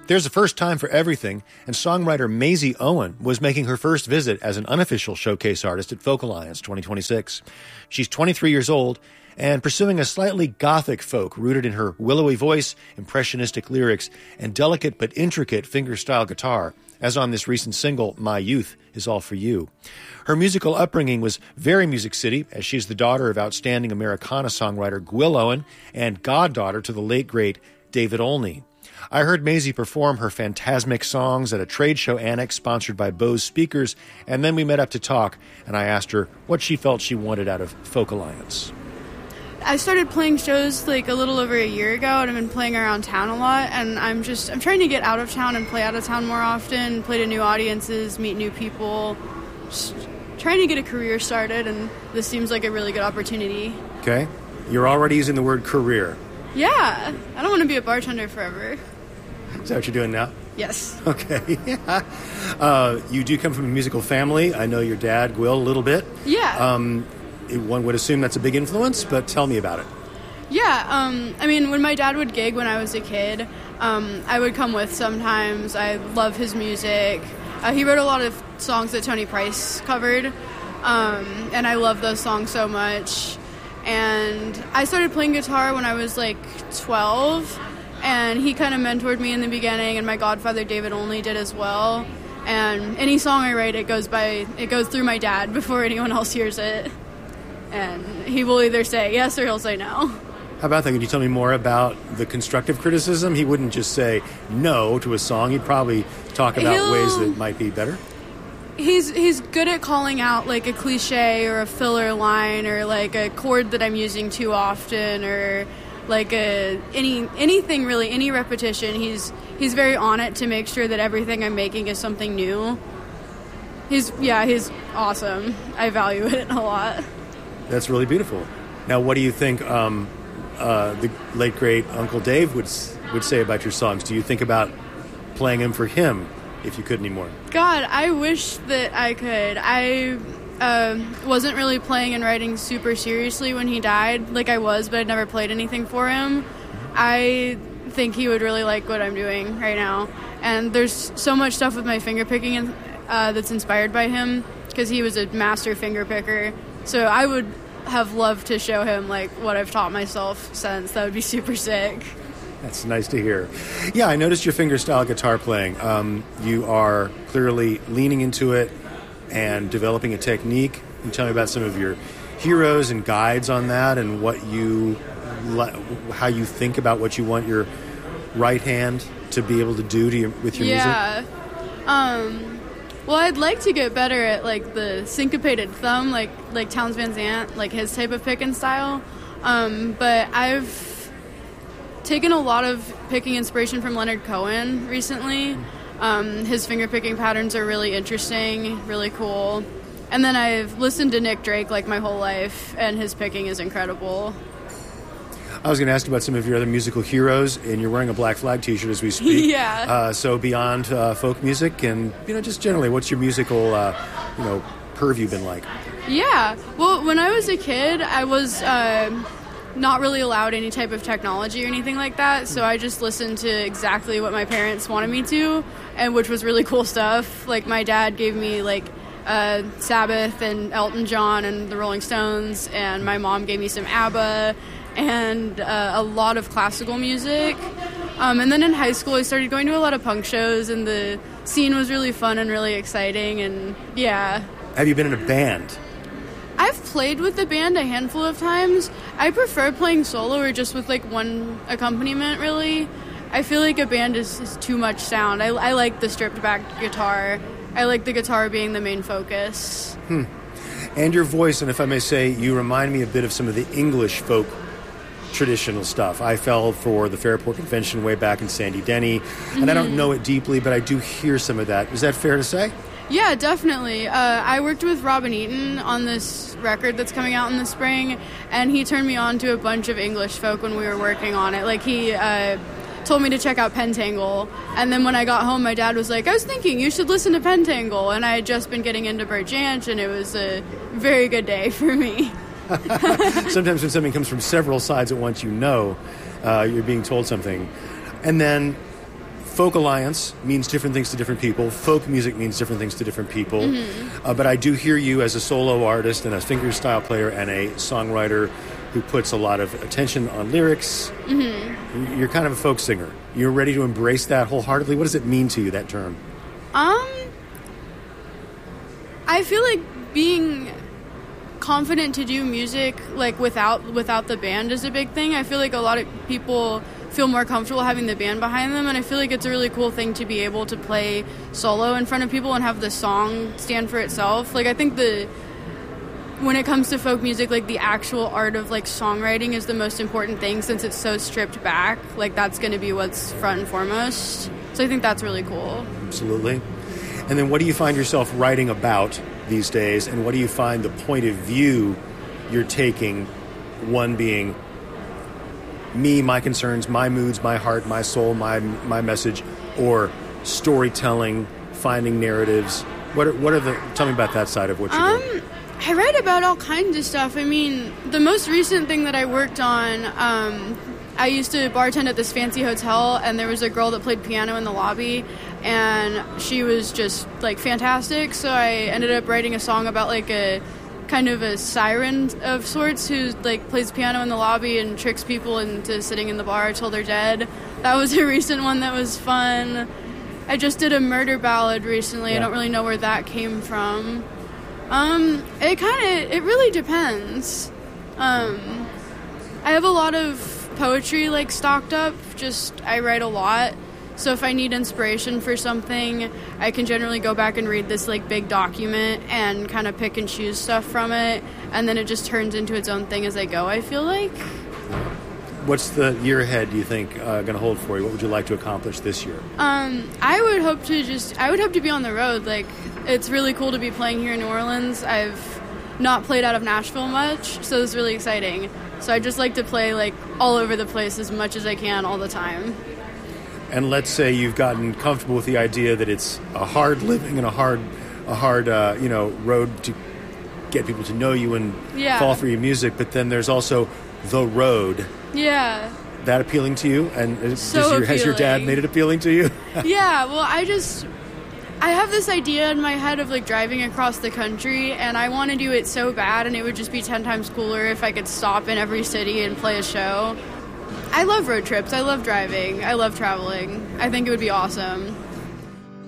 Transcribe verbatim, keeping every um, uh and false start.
There's a first time for everything, and songwriter Maisie Owen was making her first visit as an unofficial showcase artist at Folk Alliance twenty twenty-six. She's twenty-three years old and pursuing a slightly gothic folk rooted in her willowy voice, impressionistic lyrics, and delicate but intricate fingerstyle guitar, as on this recent single, My Youth Is All For You. Her musical upbringing was very Music City, as she's the daughter of outstanding Americana songwriter Gwyl Owen and goddaughter to the late, great David Olney. I heard Maisie perform her phantasmic songs at a trade show annex sponsored by Bose Speakers, and then we met up to talk, and I asked her what she felt she wanted out of Folk Alliance. I started playing shows like a little over a year ago, and I've been playing around town a lot, and I'm just, I'm trying to get out of town and play out of town more often, play to new audiences, meet new people, just trying to get a career started, and this seems like a really good opportunity. Okay. You're already using the word career. Yeah. I don't want to be a bartender forever. Is that what you're doing now? Yes. Okay. Yeah. Uh, you do come from a musical family. I know your dad, Gwyl, a little bit. Yeah. Um, one would assume that's a big influence, but tell me about it. Yeah. Um, I mean, when my dad would gig when I was a kid, um, I would come with sometimes. I love his music. Uh, he wrote a lot of songs that Tony Price covered, um, and I love those songs so much. And I started playing guitar when I was like twelve, and he kind of mentored me in the beginning, and my godfather David Olney did as well. And any song I write, it goes by, it goes through my dad before anyone else hears it. And he will either say yes or he'll say no. How about that? Could you tell me more about the constructive criticism? He wouldn't just say no to a song. He'd probably talk about He'll, ways that might be better. He's he's good at calling out like a cliche or a filler line or like a chord that I'm using too often or like a any anything really, any repetition. He's he's very on it to make sure that everything I'm making is something new. He's yeah, he's awesome. I value it a lot. That's really beautiful. Now, what do you think um, uh, the late, great Uncle Dave would would say about your songs? Do you think about playing them for him if you could anymore? God, I wish that I could. I uh, wasn't really playing and writing super seriously when he died, like I was, but I'd never played anything for him. I think he would really like what I'm doing right now. And there's so much stuff with my finger picking uh, that's inspired by him, because he was a master finger picker. So I would have loved to show him like what I've taught myself since. That would be super sick. That's nice to hear. Yeah, I noticed your fingerstyle guitar playing. Um, you are clearly leaning into it and developing a technique. Can you tell me about some of your heroes and guides on that, and what you, how you think about what you want your right hand to be able to do to your, with your yeah. music? Yeah. Um, well, I'd like to get better at like the syncopated thumb, like like Townes Van Zandt, like his type of picking style. Um, but I've taken a lot of picking inspiration from Leonard Cohen recently. Um, his finger picking patterns are really interesting, really cool. And then I've listened to Nick Drake like my whole life, and his picking is incredible. I was going to ask you about some of your other musical heroes, and you're wearing a Black Flag t-shirt as we speak. Yeah. Uh, so beyond uh, folk music and, you know, just generally, what's your musical, uh, you know, purview been like? Yeah. Well, when I was a kid, I was uh, not really allowed any type of technology or anything like that, so I just listened to exactly what my parents wanted me to, and which was really cool stuff. Like, my dad gave me, like, uh, Sabbath and Elton John and the Rolling Stones, and my mom gave me some ABBA and uh, a lot of classical music. Um, and then in high school, I started going to a lot of punk shows, and the scene was really fun and really exciting, and yeah. Have you been in a band? I've played with the band a handful of times. I prefer playing solo or just with, like, one accompaniment, really. I feel like a band is, is too much sound. I, I like the stripped-back guitar. I like the guitar being the main focus. Hmm. And your voice, and if I may say, you remind me a bit of some of the English folk traditional stuff. I fell for the Fairport Convention way back in Sandy Denny, and mm-hmm. I don't know it deeply, but I do hear some of that. Is that fair to say? Yeah, definitely. Uh, I worked with Robin Eaton on this record that's coming out in the spring, and he turned me on to a bunch of English folk when we were working on it. Like, he uh, told me to check out Pentangle, and then when I got home, my dad was like, I was thinking you should listen to Pentangle, and I had just been getting into Bert Jansch, and it was a very good day for me. Sometimes when something comes from several sides at once, you know uh, you're being told something. And then Folk Alliance means different things to different people. Folk music means different things to different people. Mm-hmm. Uh, but I do hear you as a solo artist and a fingerstyle player and a songwriter who puts a lot of attention on lyrics. Mm-hmm. You're kind of a folk singer. You're ready to embrace that wholeheartedly. What does it mean to you, that term? Um, I feel like being confident to do music like without without the band is a big thing. I feel like a lot of people feel more comfortable having the band behind them, and I feel like it's a really cool thing to be able to play solo in front of people and have the song stand for itself. Like, I think the when it comes to folk music, like, the actual art of, like, songwriting is the most important thing, since it's so stripped back. Like, that's going to be what's front and foremost. So I think that's really cool. Absolutely. And then what do you find yourself writing about these days, and what do you find the point of view you're taking, one being me, my concerns, my moods, my heart, my soul, my my message, or storytelling, finding narratives? What are, what are the... Tell me about that side of what you're um, doing. I write about all kinds of stuff. I mean, the most recent thing that I worked on, um, I used to bartend at this fancy hotel, and there was a girl that played piano in the lobby, and she was just, like, fantastic. So I ended up writing a song about, like, a kind of a siren of sorts who, like, plays piano in the lobby and tricks people into sitting in the bar until they're dead. That was a recent one that was fun. I just did a murder ballad recently. Yeah. I don't really know where that came from. Um, it kind of, it really depends. Um, I have a lot of poetry, like, stocked up. Just, I write a lot. So if I need inspiration for something, I can generally go back and read this, like, big document and kind of pick and choose stuff from it. And then it just turns into its own thing as I go, I feel like. What's the year ahead, do you think, uh, going to hold for you? What would you like to accomplish this year? Um, I would hope to just, I would hope to be on the road. Like, it's really cool to be playing here in New Orleans. I've not played out of Nashville much, so it's really exciting. So I just like to play, like, all over the place as much as I can all the time. And let's say you've gotten comfortable with the idea that it's a hard living and a hard, a hard, uh, you know, road to get people to know you and yeah. fall for your music. But then there's also the road. Yeah. That appealing to you? And so does your, has your dad made it appealing to you? Yeah. Well, I just, I have this idea in my head of, like, driving across the country, and I want to do it so bad, and it would just be ten times cooler if I could stop in every city and play a show. I love road trips. I love driving. I love traveling. I think it would be awesome.